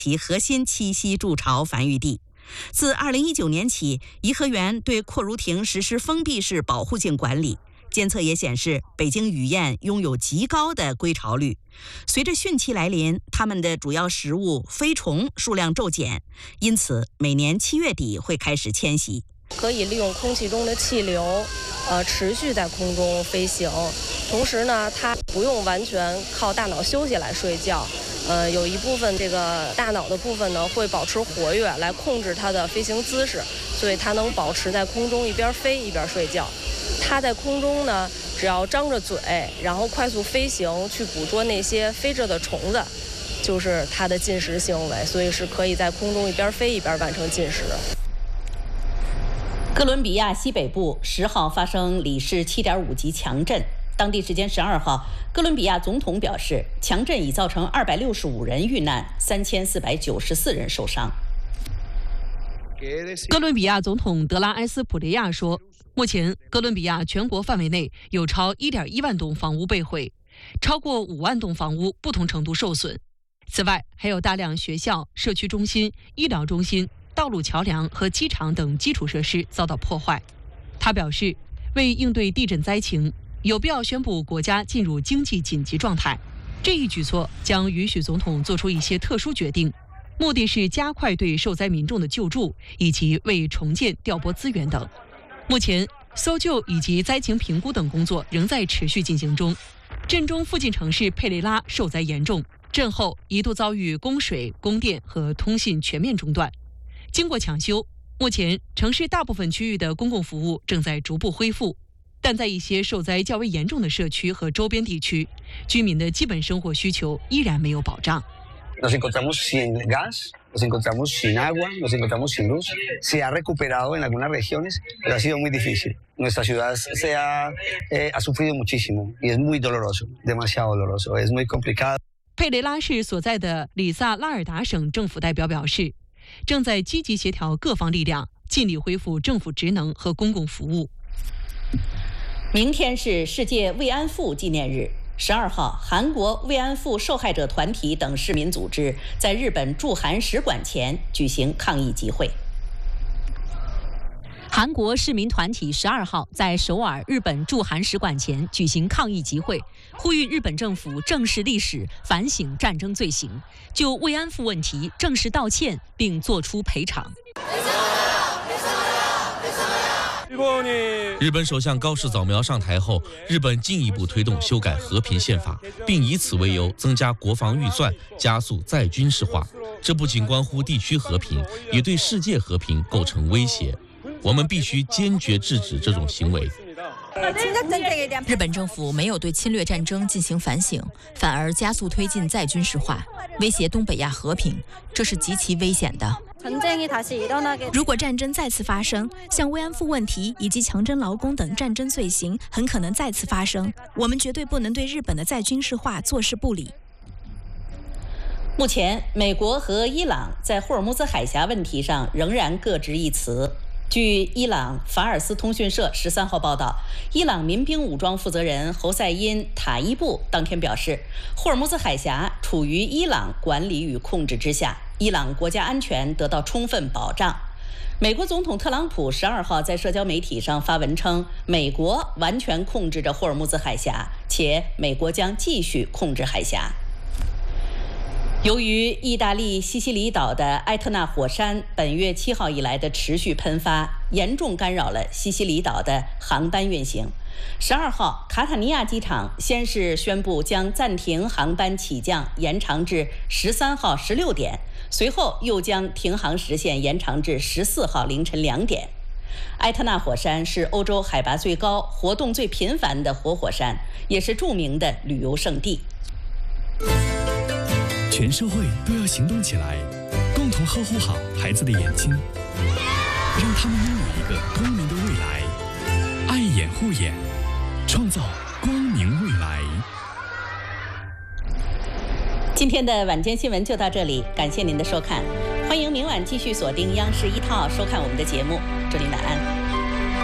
其核心栖息筑巢繁育地。自2019年起，颐和园对阔如亭实施封闭式保护性管理。监测也显示，北京雨燕拥有极高的归巢率。随着汛期来临，它们的主要食物飞虫数量骤减，因此每年7月底会开始迁徙。 可以利用空气中的气流，持续在空中飞行。同时呢，它不用完全靠大脑休息来睡觉，有一部分这个大脑的部分呢会保持活跃，来控制它的飞行姿势，所以它能保持在空中一边飞一边睡觉。它在空中呢，只要张着嘴，然后快速飞行去捕捉那些飞着的虫子，就是它的进食行为，所以是可以在空中一边飞一边完成进食。 哥伦比亚西北部10号发生里氏7.5级强震，当地时间12号，哥伦比亚总统表示，强震已造成265人遇难，3494人受伤。 哥伦比亚总统德拉埃斯普雷亚说，目前哥伦比亚全国范围内有超1.1万栋房屋被毁，超过5万栋房屋不同程度受损。此外，还有大量学校、社区中心、医疗中心、道路桥梁和机场等基础设施遭到破坏。他表示，为应对地震灾情，有必要宣布国家进入经济紧急状态。这一举措将允许总统做出一些特殊决定，目的是加快对受灾民众的救助，以及为重建调拨资源等。目前，搜救以及灾情评估等工作仍在持续进行中。震中附近城市佩雷拉受灾严重，震后一度遭遇供水、供电和通信全面中断。经过抢修，目前城市大部分区域的公共服务正在逐步恢复，但在一些受灾较为严重的社区和周边地区，居民的基本生活需求依然没有保障。 Nos encontramos sin gas, nos encontramos sin agua, nos encontramos sin luz. Se ha recuperado en algunas regiones, pero ha sido muy difícil. Nuestra ciudad ha sufrido muchísimo y es muy doloroso, demasiado doloroso, es muy complicado. 佩雷拉市所在的里萨拉尔达省政府代表表示，正在积极协调各方力量，尽力恢复政府职能和公共服务。 明天是世界慰安妇纪念日。12号，韩国慰安妇受害者团体等市民组织在日本驻韩使馆前举行抗议集会。 韩国市民团体12号在首尔日本驻韩使馆前举行抗议集会，呼吁日本政府正视历史，反省战争罪行，就慰安妇问题正式道歉，并作出赔偿。 日本首相高市早苗上台后，日本进一步推动修改和平宪法，并以此为由增加国防预算，加速再军事化。这不仅关乎地区和平，也对世界和平构成威胁。我们必须坚决制止这种行为。 日本政府没有对侵略战争进行反省，反而加速推进再军事化，威胁东北亚和平，这是极其危险的。 如果战争再次发生，像慰安妇问题以及强征劳工等战争罪行很可能再次发生，我们绝对不能对日本的再军事化坐视不理。 目前，美国和伊朗在霍尔木兹海峡问题上仍然各执一词。据伊朗法尔斯通讯社13号报道，伊朗民兵武装负责人侯赛因·塔伊布当天表示，霍尔木兹海峡处于伊朗管理与控制之下，伊朗国家安全得到充分保障。美国总统特朗普12号在社交媒体上发文称，美国完全控制着霍尔木兹海峡，且美国将继续控制海峡。由于意大利西西里岛的埃特纳火山本月7号以来的持续喷发，严重干扰了西西里岛的航班运行。12号，卡塔尼亚机场先是宣布将暂停航班起降，延长至13号16点，随后又将停航时限延长至14号凌晨2点。埃特纳火山是欧洲海拔最高、活动最频繁的活火山，也是著名的旅游胜地。 全社会都要行动起来，共同呵护好孩子的眼睛，让他们拥有一个光明的未来。爱眼护眼，创造光明未来。 今天的晚间新闻就到这里，感谢您的收看，欢迎明晚继续锁定央视1套收看我们的节目。祝您晚安。